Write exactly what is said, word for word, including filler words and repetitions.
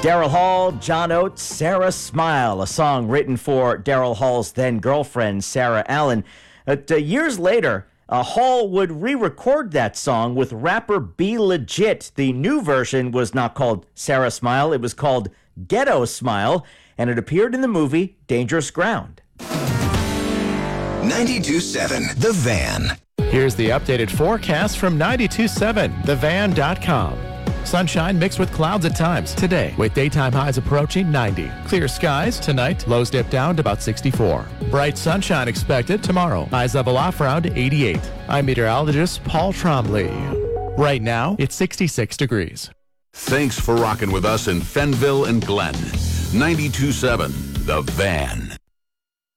Daryl Hall, John Oates, Sarah Smile, a song written for Daryl Hall's then-girlfriend, Sarah Allen. But uh, years later, uh, Hall would re-record that song with rapper B Legit. The new version was not called Sarah Smile, it was called Ghetto Smile, and it appeared in the movie Dangerous Ground. ninety-two seven The Van. Here's the updated forecast from ninety-two seven the van dot com. Sunshine mixed with clouds at times today, with daytime highs approaching ninety. Clear skies tonight, lows dip down to about sixty-four. Bright sunshine expected tomorrow, highs level off around eighty-eight. I'm meteorologist Paul Trombley. Right now, it's sixty-six degrees. Thanks for rocking with us in Fenville and Glen. ninety-two seven The Van.